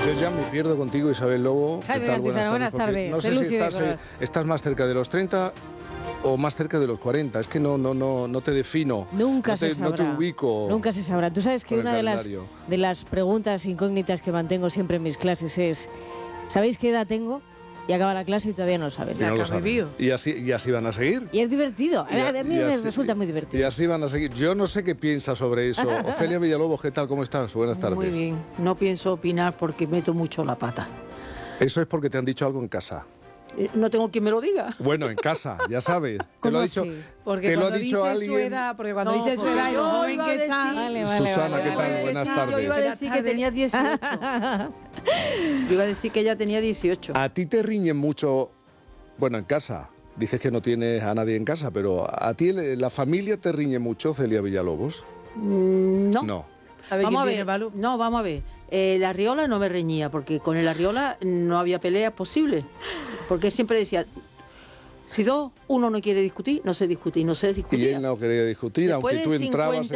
Yo ya me pierdo contigo, Isabel Lobo. Jaime ¿Qué tal? Cantizano, buenas tardes. No sé si estás más cerca de los 30 o más cerca de los 40. Es que no te defino. Nunca se sabrá. No te ubico. Nunca se sabrá. Tú sabes que una de las preguntas incógnitas que mantengo siempre en mis clases es: ¿sabéis qué edad tengo? Y acaba la clase y todavía no lo saben. Y así van a seguir. Y es divertido. A mí me resulta muy divertido. Y así van a seguir. Yo no sé qué piensas sobre eso. Ofelia Villalobos, ¿qué tal? ¿Cómo estás? Buenas tardes. Muy bien. No pienso opinar porque meto mucho la pata. Eso es porque te han dicho algo en casa. No tengo quien me lo diga. Bueno, en casa, ya sabes. Te lo ha dicho, porque te lo ha dice dicho alguien. Su edad, porque cuando dice su edad y lo joven que está. Susana, ¿qué tal? Buenas tardes. Yo iba a decir que tenía 18. Yo iba a decir que ella tenía 18. ¿A ti te riñen mucho? Bueno, en casa. Dices que no tienes a nadie en casa, pero ¿a ti la familia te riñe mucho, Celia Villalobos? No. No. Vamos a ver. No, vamos a ver. El Arriola no me reñía, porque con el Arriola no había peleas posibles. Porque siempre decía, si uno no quiere discutir, no se discute, y no se discutía. Y él no quería discutir, después aunque tú entrabas.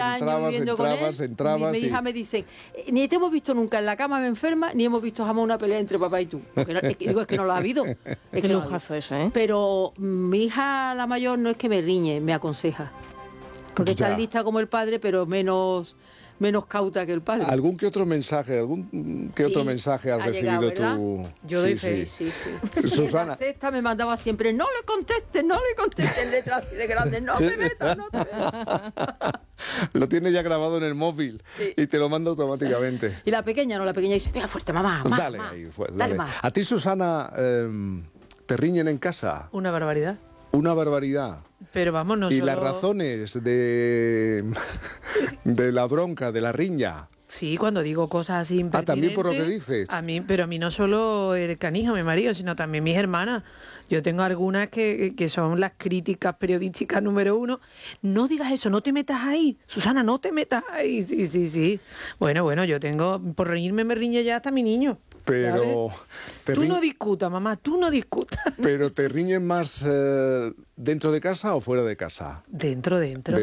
Mi hija me dice, ni te hemos visto nunca en la cama me enferma, ni hemos visto jamás una pelea entre papá y tú. Es que no lo ha habido. Es Qué lujazo eso, ¿eh? Pero mi hija, la mayor, no es que me riñe, me aconseja. Porque está lista como el padre, pero menos cauta que el padre. ¿Algún que otro mensaje, otro mensaje has recibido llegado, tú? Yo doy fe, sí. Susana. La sexta me mandaba siempre, no le contestes, letras así de grandes, no me metas, no te metas. Lo tiene ya grabado en el móvil y te lo manda automáticamente. Y la pequeña dice, venga fuerte, mamá, dale más. ¿A ti, Susana, te riñen en casa? Una barbaridad. Una barbaridad. Pero vamos, no ¿Y solo... las razones de la bronca, de la riña? Sí, cuando digo cosas así impertinentes... ¿También por lo que dices? Pero a mí no solo el canijo, mi marido, sino también mis hermanas. Yo tengo algunas que son las críticas periodísticas número 1. No digas eso, no te metas ahí. Susana, no te metas ahí. Sí. Bueno, yo tengo... Por reírme me riñe ya hasta mi niño. Pero... Tú no discutas, mamá, tú no discutas. ¿Pero te riñen más dentro de casa o fuera de casa? Dentro.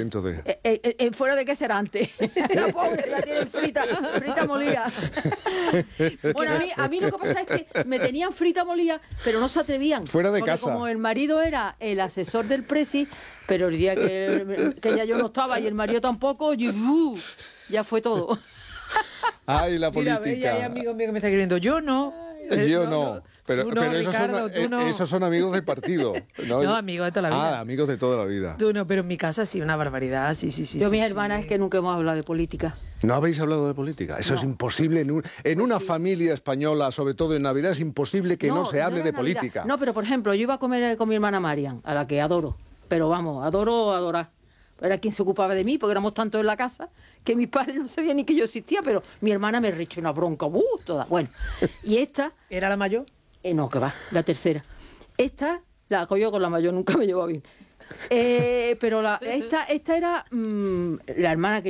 Fuera de casa era antes. La pobre la tienen frita molida. Bueno, a mí lo que pasa es que me tenían frita molida, pero no se atrevían. Fuera de casa. Como el marido era el asesor del presi, pero el día que ya yo no estaba y el marido tampoco, ya fue todo. Ay, la política. Mira, hay amigos míos que me están escribiendo, yo no. Yo no. Pero Ricardo, esos son amigos del partido. No, amigos de toda la vida. Amigos de toda la vida. Tú no, pero en mi casa sí, una barbaridad, sí. Mis hermanas es que nunca hemos hablado de política. ¿No habéis hablado de política? Eso es imposible. En una familia española, sobre todo en Navidad, es imposible que no se hable de política. No, pero por ejemplo, yo iba a comer con mi hermana Marian, a la que adoro. Pero vamos, adorar. Era quien se ocupaba de mí, porque éramos tantos en la casa, que mis padres no sabían ni que yo existía, pero mi hermana me rechó una bronca, toda. Bueno, y esta... ¿Era la mayor? No, que va, la tercera. Esta, la yo con la mayor nunca me llevaba bien. Pero esta era la hermana que